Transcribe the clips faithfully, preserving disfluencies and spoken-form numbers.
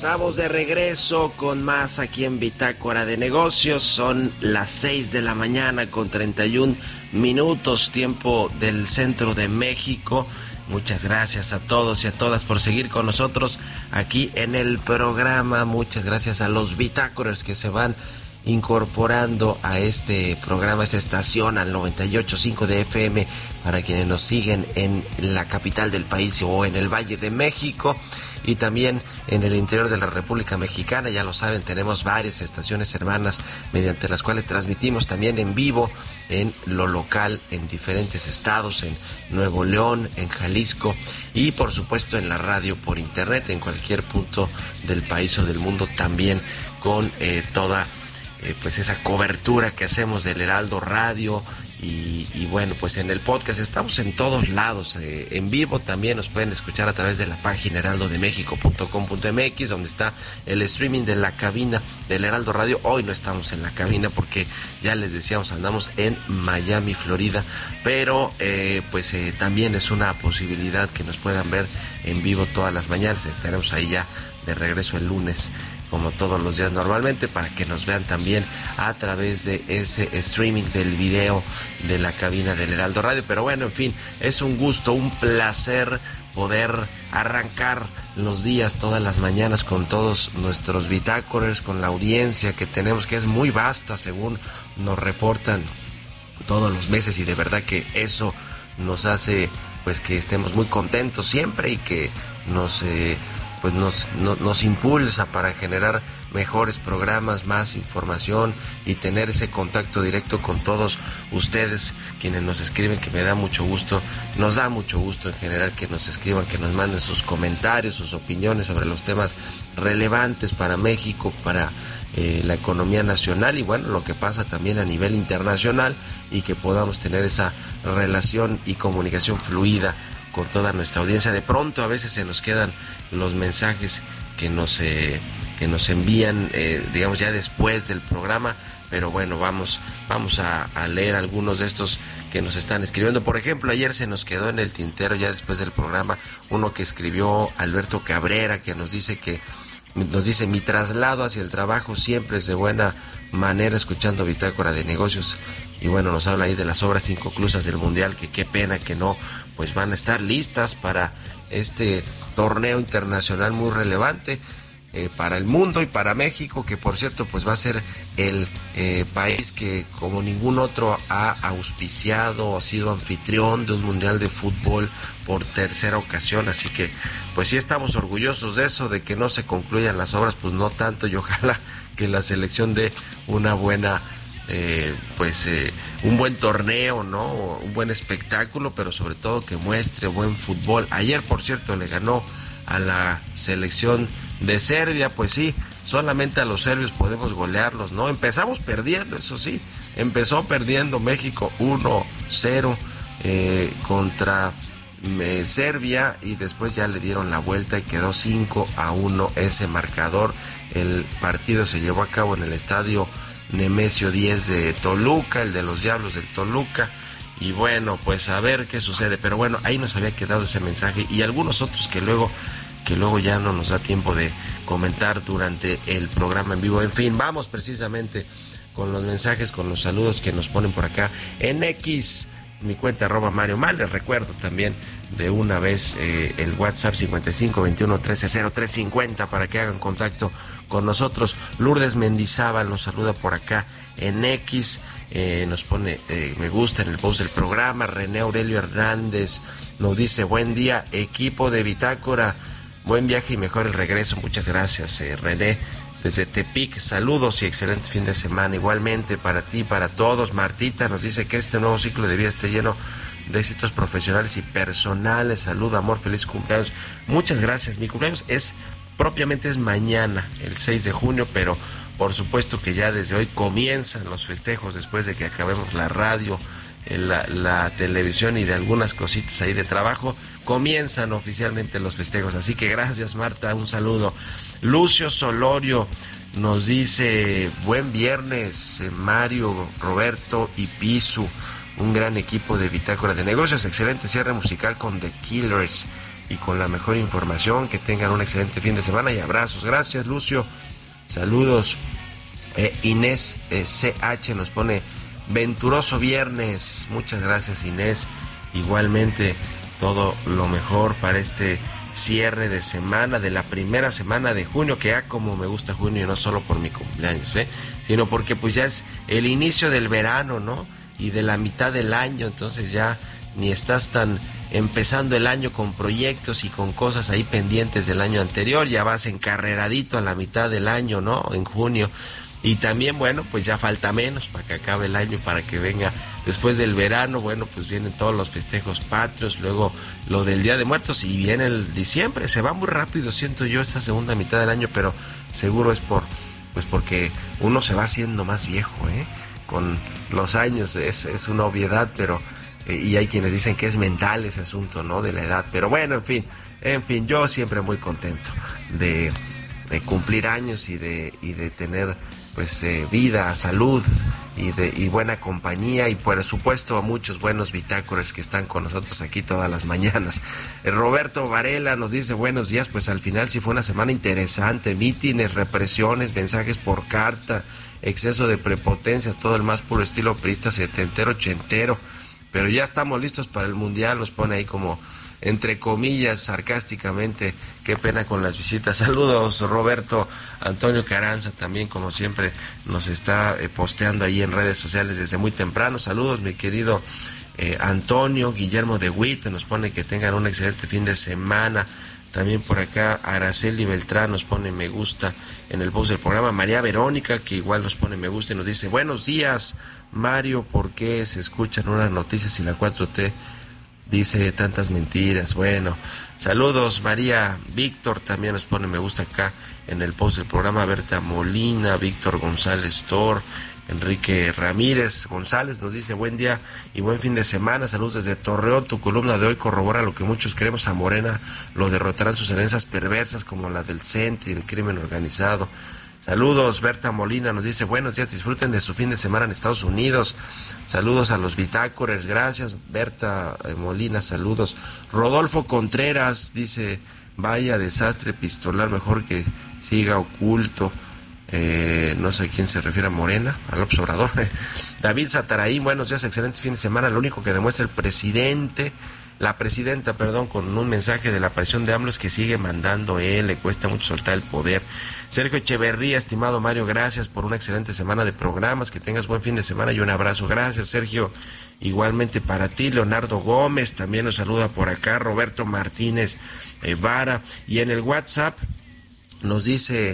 Estamos de regreso con más aquí en Bitácora de Negocios. Son las seis de la mañana con treinta y un minutos, tiempo del centro de México. Muchas gracias a todos y a todas por seguir con nosotros aquí en el programa. Muchas gracias a los bitácoras que se van incorporando a este programa, a esta estación, al noventa y ocho punto cinco de F M, para quienes nos siguen en la capital del país o en el Valle de México, y también en el interior de la República Mexicana. Ya lo saben, tenemos varias estaciones hermanas mediante las cuales transmitimos también en vivo en lo local, en diferentes estados, en Nuevo León, en Jalisco, y por supuesto en la radio por internet, en cualquier punto del país o del mundo, también con eh, toda Eh, pues esa cobertura que hacemos del Heraldo Radio, y, y bueno, pues en el podcast estamos en todos lados, eh, en vivo también nos pueden escuchar a través de la página heraldo de méxico punto com punto m x, donde está el streaming de la cabina del Heraldo Radio. Hoy no estamos en la cabina porque ya les decíamos, andamos en Miami, Florida, pero eh, pues eh, también es una posibilidad que nos puedan ver en vivo todas las mañanas. Estaremos ahí ya de regreso el lunes, como todos los días normalmente, para que nos vean también a través de ese streaming del video de la cabina del Heraldo Radio. Pero bueno, en fin, es un gusto, un placer poder arrancar los días, todas las mañanas, con todos nuestros bitácoras, con la audiencia que tenemos, que es muy vasta según nos reportan todos los meses, y de verdad que eso nos hace pues que estemos muy contentos siempre, y que nos eh, pues nos, no, nos impulsa para generar mejores programas, más información, y tener ese contacto directo con todos ustedes quienes nos escriben, que me da mucho gusto, nos da mucho gusto en general que nos escriban, que nos manden sus comentarios, sus opiniones sobre los temas relevantes para México, para eh, la economía nacional, y bueno, lo que pasa también a nivel internacional, y que podamos tener esa relación y comunicación fluida con toda nuestra audiencia. De pronto a veces se nos quedan los mensajes que nos eh, que nos envían eh, digamos ya después del programa, pero bueno, vamos vamos a, a leer algunos de estos que nos están escribiendo. Por ejemplo, ayer se nos quedó en el tintero, ya después del programa, uno que escribió Alberto Cabrera, que nos dice que nos dice: mi traslado hacia el trabajo siempre es de buena manera, escuchando Bitácora de Negocios. Y bueno, nos habla ahí de las obras inconclusas del Mundial, que qué pena que no pues van a estar listas para este torneo internacional muy relevante eh, para el mundo y para México, que por cierto pues va a ser el eh, país que como ningún otro ha auspiciado, ha sido anfitrión de un Mundial de Fútbol por tercera ocasión. Así que pues sí estamos orgullosos de eso, de que no se concluyan las obras, pues no tanto, y ojalá que la selección dé una buena Eh, pues eh, un buen torneo, ¿no? Un buen espectáculo, pero sobre todo que muestre buen fútbol. Ayer, por cierto, le ganó a la selección de Serbia. Pues sí, solamente a los serbios podemos golearlos, ¿no? Empezamos perdiendo, eso sí, empezó perdiendo México uno cero eh, contra eh, Serbia, y después ya le dieron la vuelta y quedó cinco a uno ese marcador. El partido se llevó a cabo en el estadio Nemesio diez de Toluca, el de los Diablos del Toluca, y bueno, pues a ver qué sucede. Pero bueno, ahí nos había quedado ese mensaje, y algunos otros que luego que luego ya no nos da tiempo de comentar durante el programa en vivo. En fin, vamos precisamente con los mensajes, con los saludos que nos ponen por acá en X, mi cuenta arroba Mario Mal. Les recuerdo también de una vez eh, el WhatsApp cincuenta y cinco veintiuno trece cero tres cincuenta para que hagan contacto con nosotros. Lourdes Mendizábal nos saluda por acá en X, eh, nos pone eh, me gusta en el post del programa. René Aurelio Hernández nos dice: buen día, equipo de Bitácora, buen viaje y mejor el regreso. Muchas gracias, eh, René, desde Tepic, saludos y excelente fin de semana igualmente para ti, para todos. Martita nos dice que este nuevo ciclo de vida esté lleno de éxitos profesionales y personales. Salud, amor, feliz cumpleaños. Muchas gracias. Mi cumpleaños es propiamente es mañana, el seis de junio, pero por supuesto que ya desde hoy comienzan los festejos después de que acabemos la radio, la, la televisión y de algunas cositas ahí de trabajo. Comienzan oficialmente los festejos, así que gracias, Marta, un saludo. Lucio Solorio nos dice: buen viernes, Mario, Roberto y Pisu, un gran equipo de Bitácora de Negocios, excelente cierre musical con The Killers. y con la mejor información. Que tengan un excelente fin de semana y abrazos. Gracias, Lucio. Saludos. Eh, Inés eh, C H nos pone venturoso viernes. Muchas gracias, Inés. Igualmente, todo lo mejor para este cierre de semana, de la primera semana de junio, que ya como me gusta junio, no solo por mi cumpleaños, ¿eh? sino porque pues ya es el inicio del verano, ¿no? Y de la mitad del año, entonces ya ni estás tan empezando el año con proyectos y con cosas ahí pendientes del año anterior, ya vas encarreradito a la mitad del año, ¿no? En junio. Y también, bueno, pues ya falta menos para que acabe el año, para que venga después del verano. Bueno, pues vienen todos los festejos patrios, luego lo del Día de Muertos y viene el diciembre. Se va muy rápido, siento yo, esta segunda mitad del año, pero seguro es por, pues porque uno se va haciendo más viejo, ¿eh? Con los años, es, es una obviedad, pero eh, y hay quienes dicen que es mental ese asunto, ¿no? De la edad, pero bueno, en fin, en fin, yo siempre muy contento de, de cumplir años y de, y de tener pues eh, vida, salud y de y buena compañía, y por supuesto a muchos buenos bitácoras que están con nosotros aquí todas las mañanas. eh, Roberto Varela nos dice buenos días. Pues al final sí fue una semana interesante, mítines, represiones, mensajes por carta, exceso de prepotencia, todo el más puro estilo priista, setentero, ochentero, pero ya estamos listos para el mundial, nos pone ahí como entre comillas, sarcásticamente. Qué pena con las visitas. Saludos, Roberto. Antonio Carranza también, como siempre, nos está eh, posteando ahí en redes sociales desde muy temprano. Saludos, mi querido eh, Antonio. Guillermo de Witt nos pone que tengan un excelente fin de semana. También por acá Araceli Beltrán nos pone me gusta en el post del programa. María Verónica, que igual nos pone me gusta y nos dice buenos días, Mario, ¿por qué se escuchan unas noticias y la cuatro T dice tantas mentiras? Bueno, saludos, María. Víctor también nos pone me gusta acá en el post del programa. Berta Molina, Víctor González Tor, Enrique Ramírez González nos dice buen día y buen fin de semana. Saludos desde Torreón. Tu columna de hoy corrobora lo que muchos queremos. A Morena lo derrotarán sus herencias perversas como la del Centro y el crimen organizado. Saludos, Berta Molina nos dice buenos días, disfruten de su fin de semana en Estados Unidos. Saludos a los bitácoras, gracias Berta eh, Molina, saludos. Rodolfo Contreras dice vaya desastre epistolar, mejor que siga oculto. Eh, no sé a quién se refiere, a Morena, al López Obrador. David Sataraín, buenos días, excelente fin de semana. Lo único que demuestra el presidente, la presidenta, perdón, con un mensaje de la aparición de AMLO es que sigue mandando él, le cuesta mucho soltar el poder. Sergio Echeverría, estimado Mario, gracias por una excelente semana de programas, que tengas buen fin de semana y un abrazo. Gracias, Sergio, igualmente para ti. Leonardo Gómez también nos saluda por acá. Roberto Martínez eh, Vara, y en el WhatsApp nos dice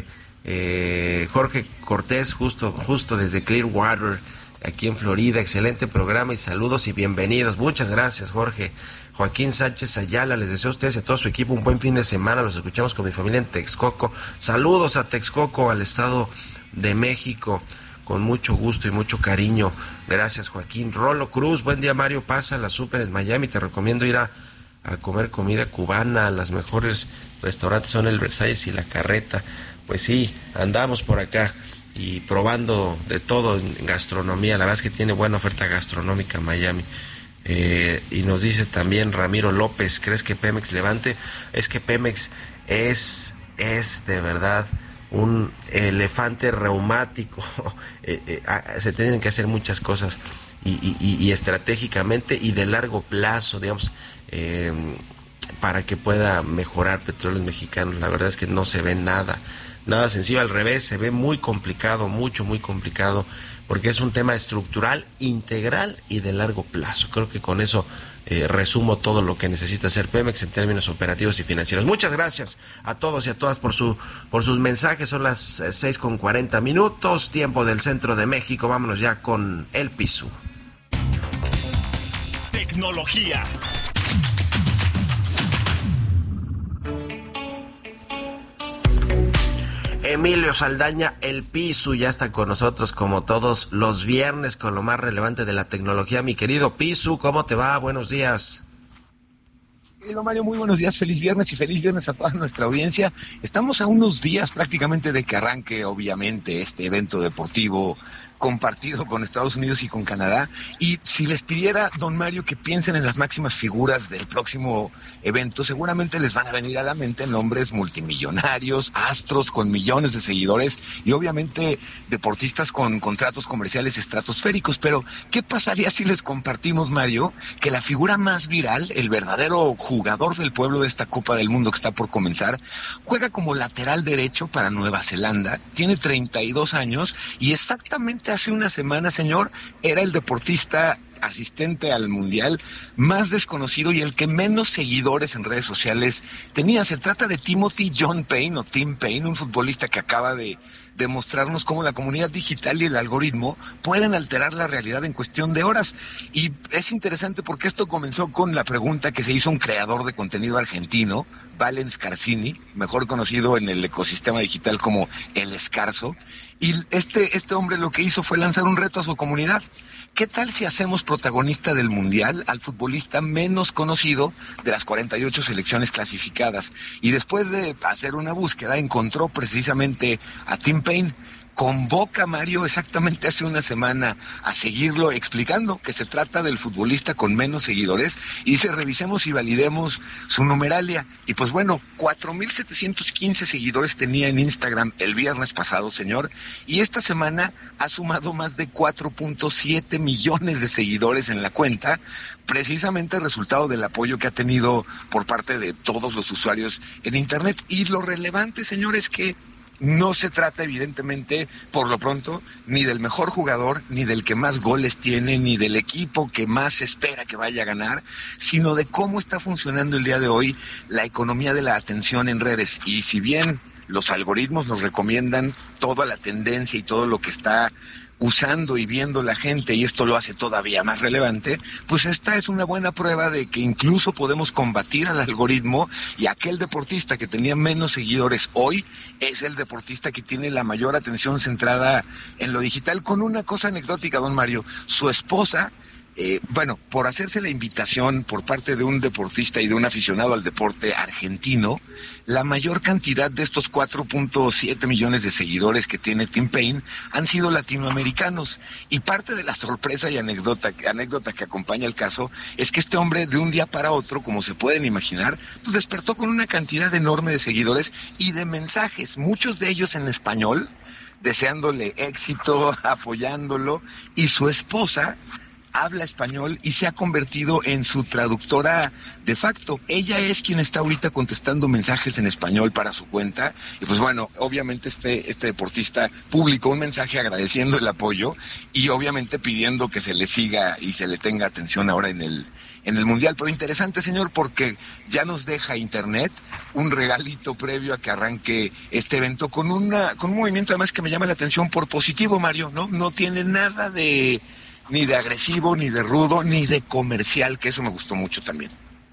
eh, Jorge Cortés, justo, justo desde Clearwater, aquí en Florida, excelente programa y saludos y bienvenidos. Muchas gracias, Jorge. Joaquín Sánchez Ayala, les deseo a ustedes y a todo su equipo un buen fin de semana. Los escuchamos con mi familia en Texcoco. Saludos a Texcoco, al Estado de México, con mucho gusto y mucho cariño. Gracias, Joaquín. Rolo Cruz, buen día, Mario, pasa la súper en Miami. Te recomiendo ir a, a comer comida cubana. Las mejores restaurantes son el Versalles y la Carreta. Pues sí, andamos por acá y probando de todo en gastronomía. La verdad es que tiene buena oferta gastronómica Miami. Eh, y nos dice también Ramiro López, ¿crees que Pemex levante? Es que Pemex es, es de verdad un elefante reumático. eh, eh, se tienen que hacer muchas cosas y, y, y estratégicamente y de largo plazo, digamos, eh, para que pueda mejorar Petróleos Mexicanos. La verdad es que no se ve nada, nada sencillo, al revés, se ve muy complicado, mucho, muy complicado, porque es un tema estructural, integral y de largo plazo. Creo que con eso eh, resumo todo lo que necesita hacer Pemex en términos operativos y financieros. Muchas gracias a todos y a todas por su por sus mensajes. Son las eh, seis con cuarenta minutos, tiempo del centro de México. Vámonos ya con el piso. Tecnología. Emilio Saldaña, el Pisu, ya está con nosotros como todos los viernes con lo más relevante de la tecnología. Mi querido Pisu, ¿cómo te va? Buenos días. Querido Mario, muy buenos días, feliz viernes y feliz viernes a toda nuestra audiencia. Estamos a unos días prácticamente de que arranque, obviamente, este evento deportivo compartido con Estados Unidos y con Canadá. Y si les pidiera, don Mario, que piensen en las máximas figuras del próximo evento, seguramente les van a venir a la mente nombres multimillonarios, astros con millones de seguidores y obviamente deportistas con contratos comerciales estratosféricos. Pero, ¿qué pasaría si les compartimos, Mario, que la figura más viral, el verdadero jugador del pueblo de esta Copa del Mundo que está por comenzar, juega como lateral derecho para Nueva Zelanda, tiene treinta y dos años y exactamente hace una semana, señor, era el deportista asistente al Mundial más desconocido y el que menos seguidores en redes sociales tenía? Se trata de Timothy John Payne o Tim Payne, un futbolista que acaba de demostrarnos cómo la comunidad digital y el algoritmo pueden alterar la realidad en cuestión de horas. Y es interesante porque esto comenzó con la pregunta que se hizo un creador de contenido argentino, Valen Scarsini, mejor conocido en el ecosistema digital como El Escarzo, y este, este hombre lo que hizo fue lanzar un reto a su comunidad. ¿Qué tal si hacemos protagonista del Mundial al futbolista menos conocido de las cuarenta y ocho selecciones clasificadas? Y después de hacer una búsqueda, encontró precisamente a Tim Payne. Convoca, Mario, exactamente hace una semana a seguirlo explicando que se trata del futbolista con menos seguidores y dice, revisemos y validemos su numeralia. Y pues bueno, cuatro mil setecientos quince seguidores tenía en Instagram el viernes pasado, señor, y esta semana ha sumado más de cuatro punto siete millones de seguidores en la cuenta, precisamente resultado del apoyo que ha tenido por parte de todos los usuarios en Internet. Y lo relevante, señor, es que no se trata evidentemente, por lo pronto, ni del mejor jugador, ni del que más goles tiene, ni del equipo que más se espera que vaya a ganar, sino de cómo está funcionando el día de hoy la economía de la atención en redes. Y si bien los algoritmos nos recomiendan toda la tendencia y todo lo que está usando y viendo la gente, y esto lo hace todavía más relevante, pues esta es una buena prueba de que incluso podemos combatir al algoritmo, y aquel deportista que tenía menos seguidores hoy es el deportista que tiene la mayor atención centrada en lo digital. Con una cosa anecdótica, don Mario, su esposa, Eh, bueno, por hacerse la invitación por parte de un deportista y de un aficionado al deporte argentino, la mayor cantidad de estos cuatro punto siete millones de seguidores que tiene Tim Payne han sido latinoamericanos. Y parte de la sorpresa y anécdota, anécdota que acompaña el caso es que este hombre de un día para otro, como se pueden imaginar, pues despertó con una cantidad enorme de seguidores y de mensajes, muchos de ellos en español, deseándole éxito, apoyándolo, y su esposa habla español y se ha convertido en su traductora de facto. Ella es quien está ahorita contestando mensajes en español para su cuenta. Y pues bueno, obviamente este, este deportista publicó un mensaje agradeciendo el apoyo y obviamente pidiendo que se le siga y se le tenga atención ahora en el, en el Mundial. Pero interesante, señor, porque ya nos deja Internet un regalito previo a que arranque este evento con, una, con un movimiento además que me llama la atención por positivo, Mario, ¿no? No tiene nada de ni de agresivo, ni de rudo, ni de comercial, que eso me gustó mucho también.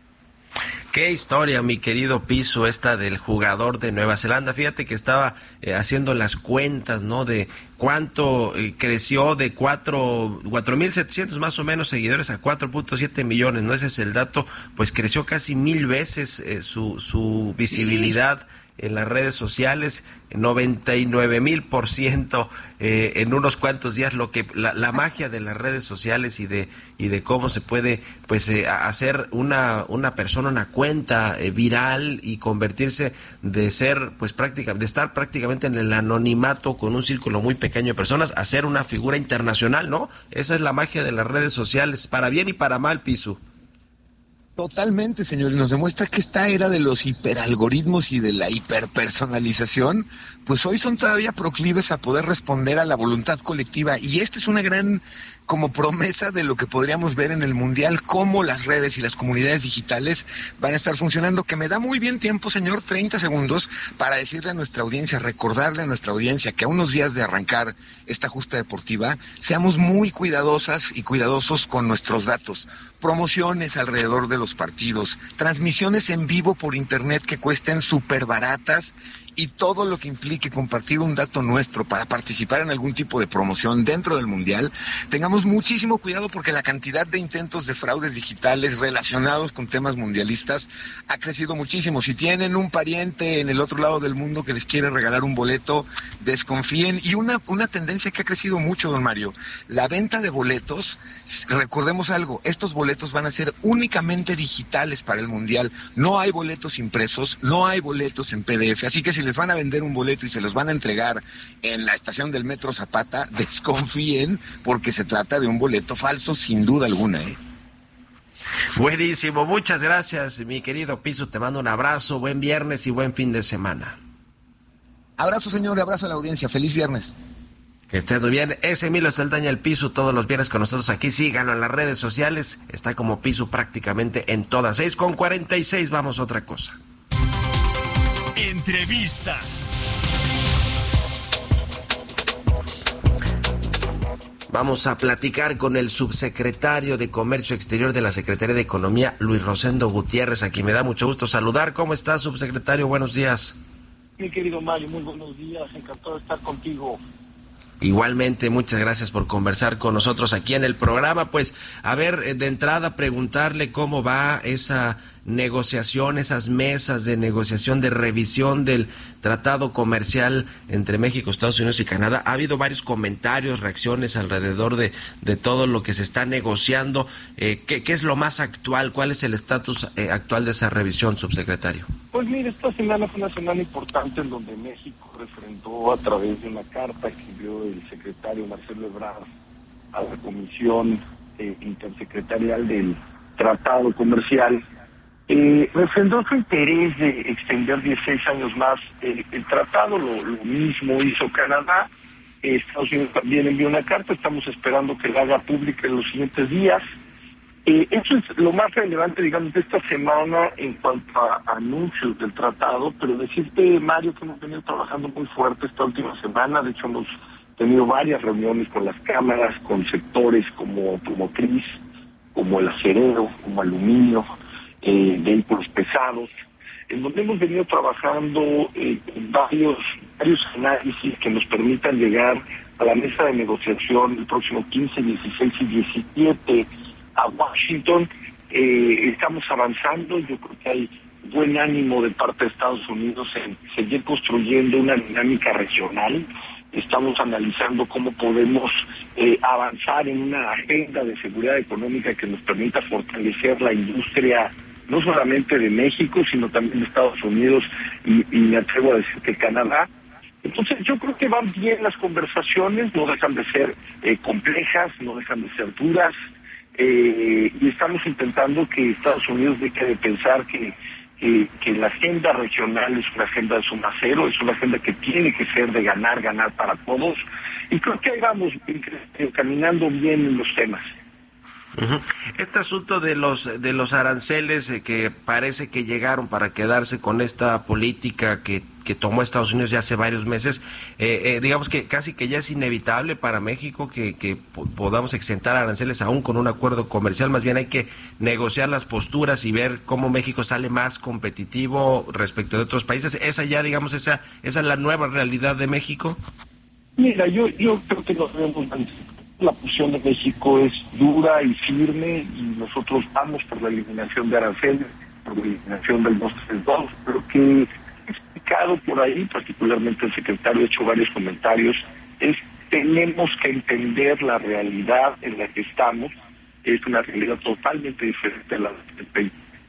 Qué historia, mi querido Piso, esta del jugador de Nueva Zelanda. Fíjate que estaba eh, haciendo las cuentas, ¿no? De cuánto eh, creció de cuatro mil setecientos más o menos seguidores a cuatro punto siete millones, ¿no? Ese es el dato. Pues creció casi mil veces eh, su, su visibilidad. Sí. En las redes sociales, noventa y nueve mil por ciento eh, en unos cuantos días, lo que la, la magia de las redes sociales y de y de cómo se puede pues eh, hacer una una persona una cuenta eh, viral y convertirse de ser pues práctica de estar prácticamente en el anonimato con un círculo muy pequeño de personas a ser una figura internacional, ¿no? Esa es la magia de las redes sociales, para bien y para mal, Piso. Totalmente, señor, y nos demuestra que esta era de los hiperalgoritmos y de la hiperpersonalización, pues hoy son todavía proclives a poder responder a la voluntad colectiva, y esta es una gran como promesa de lo que podríamos ver en el Mundial, cómo las redes y las comunidades digitales van a estar funcionando, que me da muy bien tiempo, señor, treinta segundos, para decirle a nuestra audiencia, recordarle a nuestra audiencia que a unos días de arrancar esta justa deportiva, seamos muy cuidadosas y cuidadosos con nuestros datos, promociones alrededor de los partidos, transmisiones en vivo por internet que cuesten súper baratas y todo lo que implique compartir un dato nuestro para participar en algún tipo de promoción dentro del Mundial, tengamos muchísimo cuidado porque la cantidad de intentos de fraudes digitales relacionados con temas mundialistas ha crecido muchísimo. Si tienen un pariente en el otro lado del mundo que les quiere regalar un boleto, desconfíen. Y una, una tendencia que ha crecido mucho, don Mario, la venta de boletos, recordemos algo, estos boletos van a ser únicamente digitales para el Mundial, no hay boletos impresos, no hay boletos en P D F, así que si les van a vender un boleto y se los van a entregar en la estación del Metro Zapata, desconfíen porque se trata de un boleto falso sin duda alguna, ¿eh? Buenísimo, muchas gracias, mi querido Pisu, te mando un abrazo, buen viernes y buen fin de semana. Abrazo, señor, abrazo a la audiencia, feliz viernes. Que estés muy bien. Es Emilio Saldaña, el Pisu, todos los viernes con nosotros aquí. Síganlo en las redes sociales, está como Pisu prácticamente en todas. seis con cuarenta y seis, vamos a otra cosa. Entrevista. Vamos a platicar con el subsecretario de Comercio Exterior de la Secretaría de Economía, Luis Rosendo Gutiérrez, a quien me da mucho gusto saludar. ¿Cómo está, subsecretario? Buenos días. Mi querido Mario, muy buenos días, encantado de estar contigo. Igualmente, muchas gracias por conversar con nosotros aquí en el programa. Pues, a ver, de entrada preguntarle cómo va esa negociación, esas mesas de negociación, de revisión del tratado comercial entre México, Estados Unidos y Canadá. Ha habido varios comentarios, reacciones alrededor de, de todo lo que se está negociando. Eh, ¿qué, ¿Qué es lo más actual? ¿Cuál es el estatus eh, actual de esa revisión, subsecretario? Pues mire, esta semana fue una semana importante en donde México refrendó a través de una carta que envió el secretario Marcelo Ebrard a la Comisión eh, Intersecretarial del Tratado Comercial, eh, refrendó su interés de extender dieciséis años más eh, el tratado. Lo, lo mismo hizo Canadá. eh, Estados Unidos también envió una carta, estamos esperando que la haga pública en los siguientes días. Eh, eso es lo más relevante, digamos, de esta semana en cuanto a anuncios del tratado, pero decirte, Mario, que hemos venido trabajando muy fuerte esta última semana. De hecho, hemos tenido varias reuniones con las cámaras, con sectores como automotriz, como el acerero, como aluminio, eh, vehículos pesados, en donde hemos venido trabajando eh, en varios, varios análisis que nos permitan llegar a la mesa de negociación el próximo quince, dieciséis y diecisiete a Washington. Eh, estamos avanzando, yo creo que hay buen ánimo de parte de Estados Unidos en seguir construyendo una dinámica regional. Estamos analizando cómo podemos eh, avanzar en una agenda de seguridad económica que nos permita fortalecer la industria, no solamente de México, sino también de Estados Unidos y, y me atrevo a decir que Canadá. Entonces yo creo que van bien las conversaciones, no dejan de ser eh, complejas, no dejan de ser duras. Eh, y estamos intentando que Estados Unidos deje de pensar que, que, que la agenda regional es una agenda de suma cero, es una agenda que tiene que ser de ganar, ganar para todos, y creo que ahí vamos eh, caminando bien en los temas. Uh-huh. Este asunto de los de los aranceles eh, que parece que llegaron para quedarse con esta política que, que tomó Estados Unidos ya hace varios meses, eh, eh, digamos que casi que ya es inevitable para México que, que podamos exentar aranceles aún con un acuerdo comercial. Más bien hay que negociar las posturas y ver cómo México sale más competitivo respecto de otros países. Esa ya, digamos, esa esa es la nueva realidad de México. Mira, yo yo creo que nos vemos. La posición de México es dura y firme y nosotros vamos por la eliminación de aranceles, por la eliminación del dos tres dos. Pero que he explicado por ahí, particularmente el secretario ha hecho varios comentarios, es tenemos que entender la realidad en la que estamos. Es una realidad totalmente diferente a la del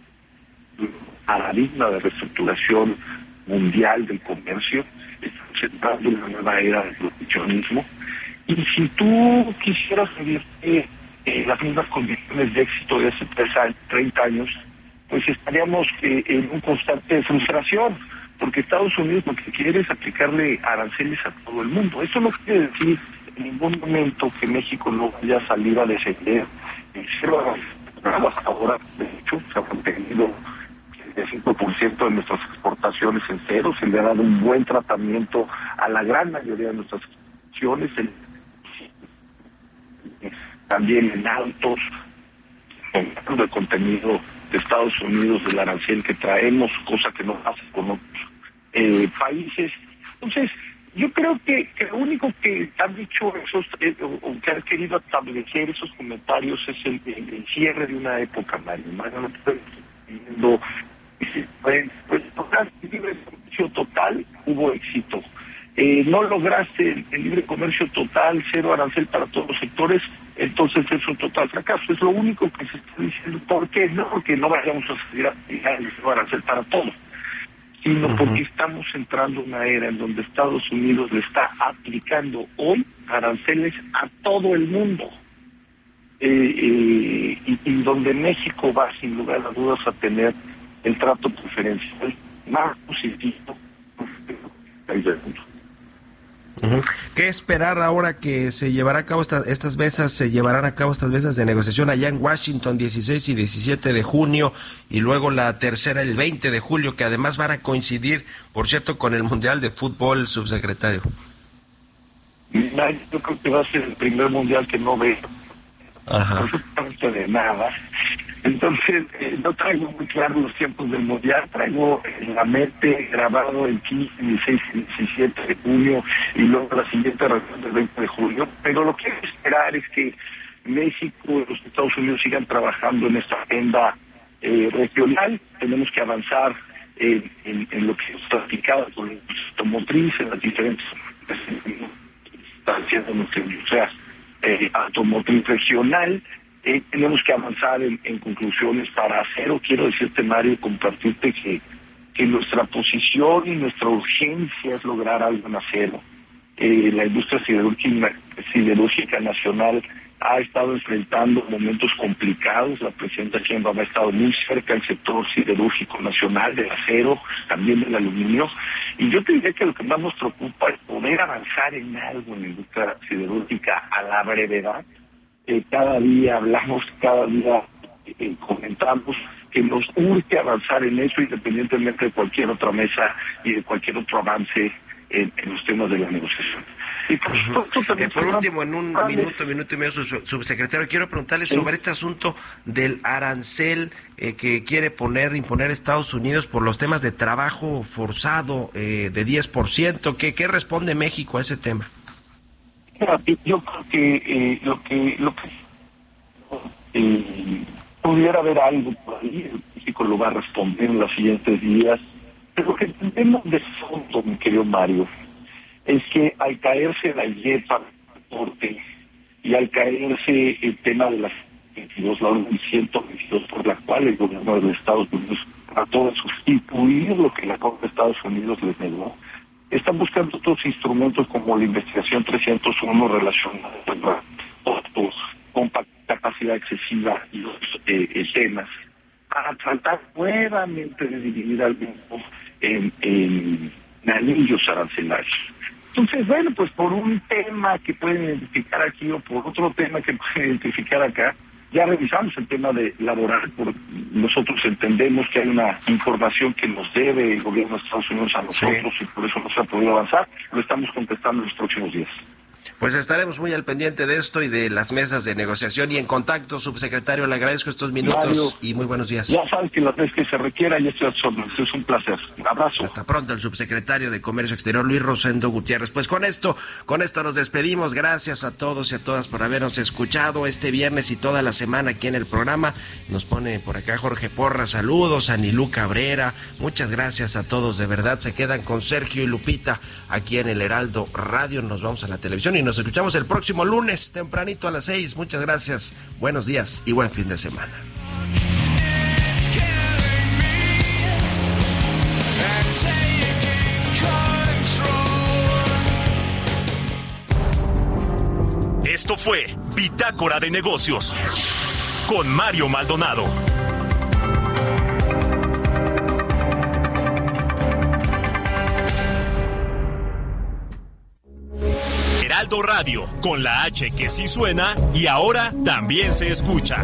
paradigma de reestructuración mundial del comercio. Estamos entrando en una nueva era del proteccionismo. Y si tú quisieras pedirte eh, las mismas condiciones de éxito de hace treinta años, pues estaríamos eh, en un constante frustración, porque Estados Unidos lo que quiere es aplicarle aranceles a todo el mundo. Eso no quiere decir en ningún momento que México no vaya a salir a defender el cero hasta ahora. De hecho, se ha mantenido el cinco por ciento de nuestras exportaciones en cero, se le ha dado un buen tratamiento a la gran mayoría de nuestras exportaciones, el también en autos, con el contenido de Estados Unidos del arancel que traemos, cosa que no pasa con otros eh, países. Entonces, yo creo que, que lo único que han dicho esos, eh, o, o que han querido establecer esos comentarios es el, el, el cierre de una época, Mario. Mario, no estoy pidiendo, pues, pues lograste el libre comercio total, hubo éxito. Eh, no lograste el, el libre comercio total, cero arancel para todos los sectores, entonces es un total fracaso. Es lo único que se está diciendo. ¿Por qué? No porque no vayamos a seguir a aplicar el cero arancel para todos, sino uh-huh. porque estamos entrando en una era en donde Estados Unidos le está aplicando hoy aranceles a todo el mundo, eh, eh, y, y donde México va sin lugar a dudas a tener el trato preferencial más positivo del mundo. Uh-huh. ¿Qué esperar ahora que se llevará a cabo esta, estas mesas, se llevarán a cabo estas mesas de negociación allá en Washington, dieciséis y diecisiete de junio, y luego la tercera el veinte de julio, que además van a coincidir, por cierto, con el Mundial de Fútbol, subsecretario? Yo creo que va a ser el primer Mundial que no veo absolutamente de nada. Entonces, eh, no traigo muy claro los tiempos del Mundial, traigo en la mente grabado el quince, dieciséis y diecisiete de junio y luego la siguiente reunión del veinte de julio, pero lo que hay que esperar es que México y los Estados Unidos sigan trabajando en esta agenda eh, regional. Tenemos que avanzar en, en, en lo que hemos platicado con la industria automotriz, en las diferentes está haciendo nuestra industria eh, automotriz regional. Eh, tenemos que avanzar en, en conclusiones para acero. Quiero decirte, Mario, compartirte que, que nuestra posición y nuestra urgencia es lograr algo en acero. Eh, la industria siderúrgica, siderúrgica nacional ha estado enfrentando momentos complicados. La presidenta Sheinbaum ha estado muy cerca del sector siderúrgico nacional, del acero, también del aluminio. Y yo te diría que lo que más nos preocupa es poder avanzar en algo en la industria siderúrgica a la brevedad. Eh, cada día hablamos, cada día eh, comentamos que nos urge avanzar en eso, independientemente de cualquier otra mesa y de cualquier otro avance en, en los temas de la negociación. Y por, supuesto, también eh, por último, en un vale. minuto, minuto y medio, subsecretario, quiero preguntarle ¿Sí? sobre este asunto del arancel eh, que quiere poner, imponer Estados Unidos por los temas de trabajo forzado eh, de diez por ciento. ¿Qué, ¿Qué responde México a ese tema? Yo creo que eh, lo que lo que eh, pudiera haber algo por ahí, el México lo va a responder en los siguientes días, pero lo que entendemos de fondo, mi querido Mario, es que al caerse la yepa del norte y al caerse el tema de las veintidós, la orden ciento veintidós, por la cual el gobierno de los Estados Unidos trató de sustituir lo que la Corte de Estados Unidos les negó, están buscando otros instrumentos como la investigación trescientos uno relacionada con costos, con capacidad excesiva y los eh, temas, para tratar nuevamente de dividir al mundo en, en, en anillos arancelarios. Entonces, bueno, pues por un tema que pueden identificar aquí o por otro tema que pueden identificar acá, ya revisamos el tema de laboral. Por, nosotros entendemos que hay una información que nos debe el gobierno de Estados Unidos a nosotros sí. y por eso no se ha podido avanzar. Lo estamos contestando en los próximos días. Pues estaremos muy al pendiente de esto y de las mesas de negociación y en contacto, subsecretario. Le agradezco estos minutos Mario, y muy buenos días. Ya sabes que las veces que se requiera y esto es un placer. Un abrazo. Hasta pronto, el subsecretario de Comercio Exterior, Luis Rosendo Gutiérrez. Pues con esto, con esto nos despedimos. Gracias a todos y a todas por habernos escuchado este viernes y toda la semana aquí en el programa. Nos pone por acá Jorge Porra, saludos, a Nilú Cabrera. Muchas gracias a todos, de verdad. Se quedan con Sergio y Lupita aquí en el Heraldo Radio. Nos vamos a la televisión y nos escuchamos el próximo lunes tempranito a las seis. Muchas gracias, buenos días y buen fin de semana. Esto fue Bitácora de Negocios con Mario Maldonado. Heraldo Radio, con la H que sí suena y ahora también se escucha.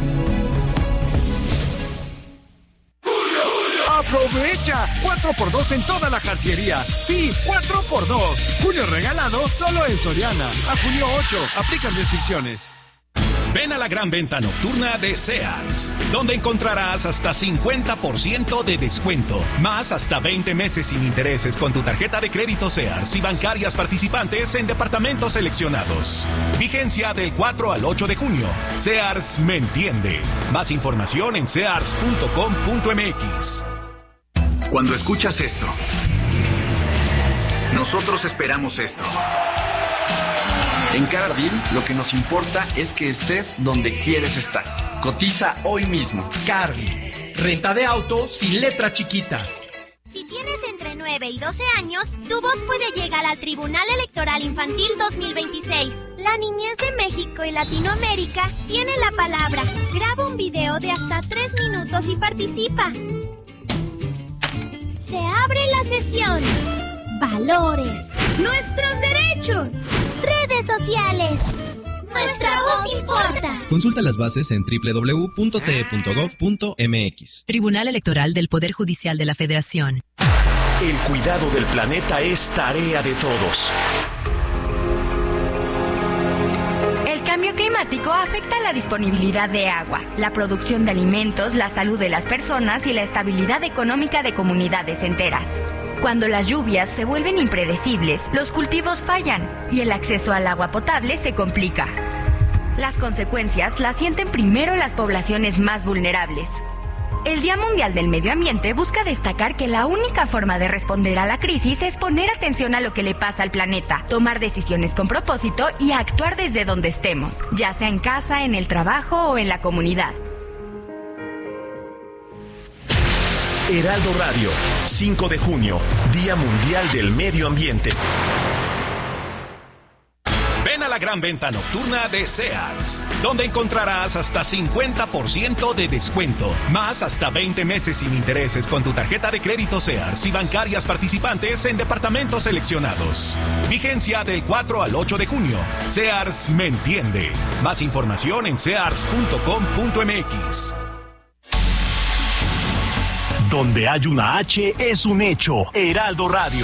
¡Aprovecha! cuatro por dos en toda la jarciería. Sí, cuatro por dos. Julio regalado solo en Soriana. A junio ocho. Aplican restricciones. Ven a la gran venta nocturna de Sears, donde encontrarás hasta cincuenta por ciento de descuento, más hasta veinte meses sin intereses con tu tarjeta de crédito Sears y bancarias participantes en departamentos seleccionados. Vigencia del cuatro al ocho de junio. Sears me entiende. Más información en sears punto com punto m x. Cuando escuchas esto, nosotros esperamos esto. En Cargill, lo que nos importa es que estés donde quieres estar. Cotiza hoy mismo. Cargill. Renta de auto sin letras chiquitas. Si tienes entre nueve y doce años, tu voz puede llegar al Tribunal Electoral Infantil dos mil veintiséis. La niñez de México y Latinoamérica tiene la palabra. Graba un video de hasta tres minutos y participa. Se abre la sesión. Valores. Nuestros derechos. Redes sociales. Nuestra voz importa. Consulta las bases en doble u doble u doble u punto t e punto gov punto m x. Tribunal Electoral del Poder Judicial de la Federación. El cuidado del planeta es tarea de todos. El cambio climático afecta la disponibilidad de agua, la producción de alimentos, la salud de las personas y la estabilidad económica de comunidades enteras. Cuando las lluvias se vuelven impredecibles, los cultivos fallan y el acceso al agua potable se complica. Las consecuencias las sienten primero las poblaciones más vulnerables. El Día Mundial del Medio Ambiente busca destacar que la única forma de responder a la crisis es poner atención a lo que le pasa al planeta, tomar decisiones con propósito y actuar desde donde estemos, ya sea en casa, en el trabajo o en la comunidad. Heraldo Radio, cinco de junio, Día Mundial del Medio Ambiente. Ven a la gran venta nocturna de Sears, donde encontrarás hasta cincuenta por ciento de descuento, más hasta veinte meses sin intereses con tu tarjeta de crédito Sears y bancarias participantes en departamentos seleccionados. Vigencia del cuatro al ocho de junio. Sears me entiende. Más información en sears punto com punto m x. Donde hay una H es un hecho. Heraldo Radio.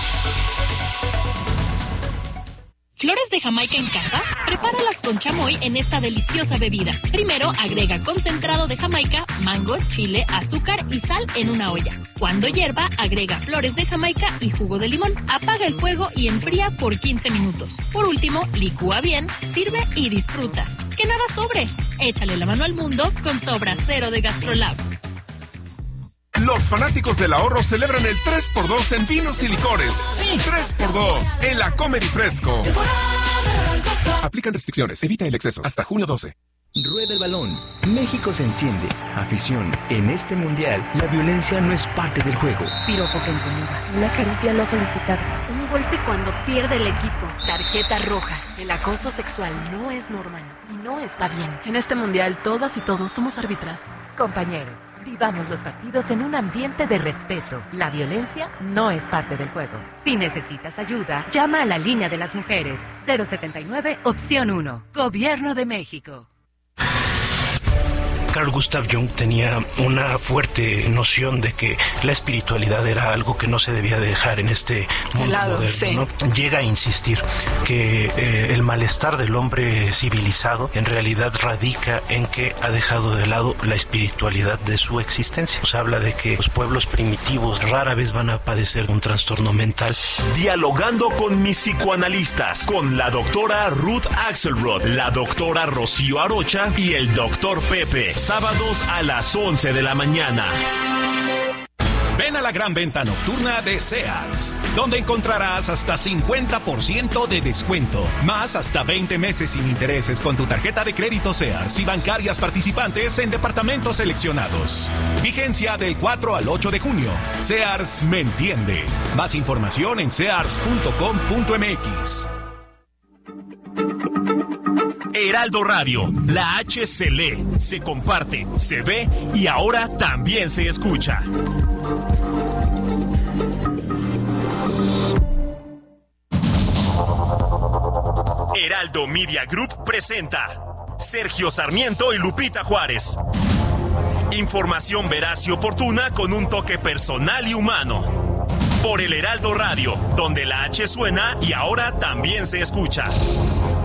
¿Flores de Jamaica en casa? Prepáralas con chamoy en esta deliciosa bebida. Primero agrega concentrado de Jamaica, mango, chile, azúcar y sal en una olla. Cuando hierva, agrega flores de Jamaica y jugo de limón. Apaga el fuego y enfría por quince minutos. Por último, licúa bien, sirve y disfruta. Que nada sobre. Échale la mano al mundo con Sobra Cero de Gastrolab. Los fanáticos del ahorro celebran el tres por dos en vinos y licores. Sí, tres por dos en la Comedy Fresco. Aplican restricciones, evita el exceso. Hasta junio doce. Rueda el balón. México se enciende. Afición. En este mundial, la violencia no es parte del juego. Piropo que incomoda. Una caricia no solicitada. Un golpe cuando pierde el equipo. Tarjeta roja. El acoso sexual no es normal y no está bien. En este mundial, todas y todos somos árbitras. Compañeros, vivamos los partidos en un ambiente de respeto. La violencia no es parte del juego. Si necesitas ayuda, llama a la línea de las mujeres. cero setenta y nueve, opción uno. Gobierno de México. Carl Gustav Jung tenía una fuerte noción de que la espiritualidad era algo que no se debía dejar en este mundo lado, moderno, sí. ¿no? Llega a insistir que eh, el malestar del hombre civilizado en realidad radica en que ha dejado de lado la espiritualidad de su existencia. Nos habla de que los pueblos primitivos rara vez van a padecer un trastorno mental. Dialogando con mis psicoanalistas, con la doctora Ruth Axelrod, la doctora Rocío Arocha y el doctor Pepe. Sábados a las once de la mañana. Ven a la gran venta nocturna de Sears, donde encontrarás hasta cincuenta por ciento de descuento, más hasta veinte meses sin intereses con tu tarjeta de crédito Sears y bancarias participantes en departamentos seleccionados. Vigencia del cuatro al ocho de junio. Sears me entiende. Más información en sears punto com punto m x. Heraldo Radio, la H se lee, se comparte, se ve y ahora también se escucha. Heraldo Media Group presenta Sergio Sarmiento y Lupita Juárez. Información veraz y oportuna con un toque personal y humano. Por el Heraldo Radio, donde la H suena y ahora también se escucha.